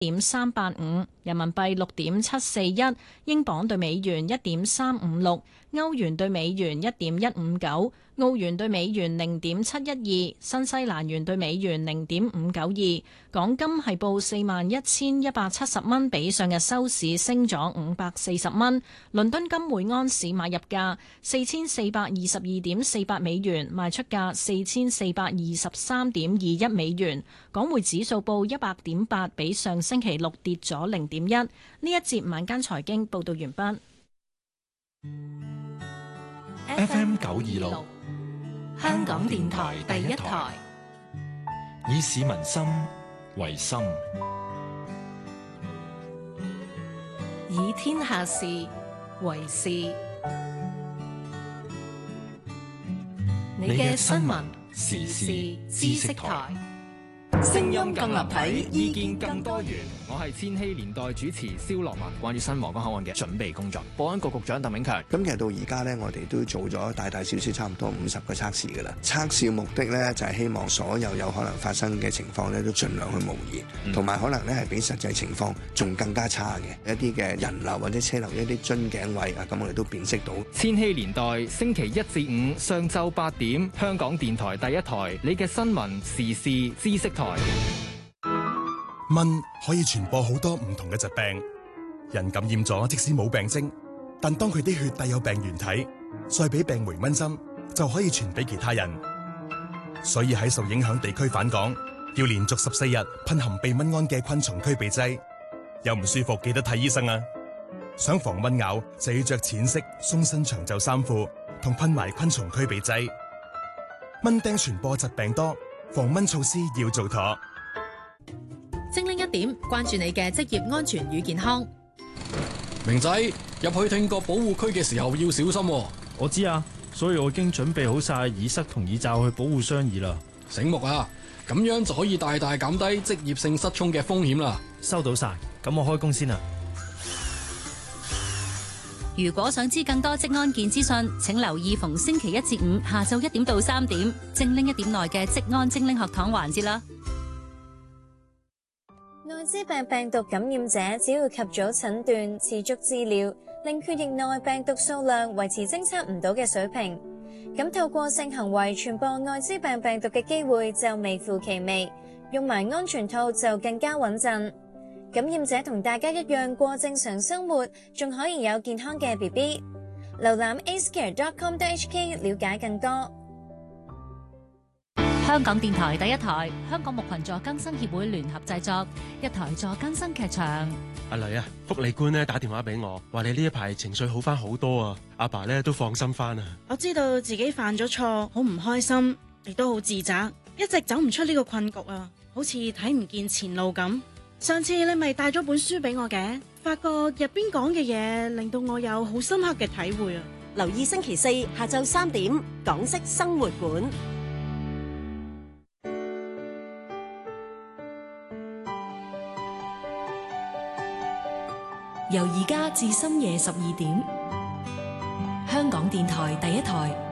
1.385，人民幣6.741，英鎊對美元1.356，歐元對美元1.159，澳元對美元0.712，新西蘭元對美元0.592。港金係報41,170蚊，比上日收市升咗540蚊。倫敦金每安士買入價4422.48美元，賣出價4423.21美元。港匯指數報100.8，比上星期六跌咗0.1。呢一節晚間財經報道完畢。 FM 926， 香港電台第一台， 以市民心為心， 以天下事為事。你嘅新聞時事知識台， 聲音更立體，意見更多元。 我係千禧年代主持蕭樂文。關於新皇崗口岸嘅準備工作，保安局局長鄧炳強。 咁其實到而家呢，我哋都做咗大大小小差唔多50個測試㗎啦。測試嘅目的呢，就係希望所有可能發生嘅情況呢，都盡量去模擬，同埋可能呢係比實際情況仲更加差嘅一啲嘅人流或者車流一啲樽頸位啊，咁我哋都辨識到。 千禧年代星期1至5上晝8點，香港電台第一台，你嘅新聞時事知識台。 蚊可以傳播好多唔同嘅疾病，人感染咗即使冇病徵，但當佢啲血帶有病原體，再俾病媒蚊針，就可以傳俾其他人。所以喺受影響地區返港，要連續14日噴含避蚊胺嘅昆蟲驅避劑。有唔舒服記得睇醫生啊！想防蚊咬就要着淺色鬆身長袖衫褲，同噴埋昆蟲驅避劑。蚊叮傳播疾病多，防蚊措施要做妥。 精靈一點，關注你嘅職業安全與健康。 明仔，入去聽覺保護區嘅時候要小心喎。 我知啊，所以我已經準備好晒耳塞同耳罩去保護雙耳啦。 醒目啊，咁樣就可以大大減低職業性失聰嘅風險啦。 收到晒，咁我開工先啦。 如果想知更多職安健資訊，請留意逢星期1至5下晝1點到3點，精靈一點內嘅職安精靈學堂環節啦。 艾滋病病毒感染者只要及早診斷、持續治療，令血液內病毒數量維持偵測唔到嘅水平，咁透過性行為傳播艾滋病病毒嘅機會就微乎其微，用埋安全套就更加穩陣。感染者同大家一樣過正常生活，仲可以有健康嘅 BB。瀏覽 acecare.com.hk 了解更多。 香港電台第一台，香港牧群助更生協會聯合製作，一台助更生劇場。 阿女啊，福利官咧打電話俾我，話你呢一排情緒好翻好多啊，阿爸咧都放心翻啊。 我知道自己犯咗錯，好唔開心，亦都好自責，一直走唔出呢個困局啊，好似睇唔見前路咁。上次你咪帶咗本書俾我嘅，發覺入邊講嘅嘢令到我有好深刻嘅體會啊。 留意星期4下晝3點，港式生活館。 由而家至深夜12點，香港電台第一台。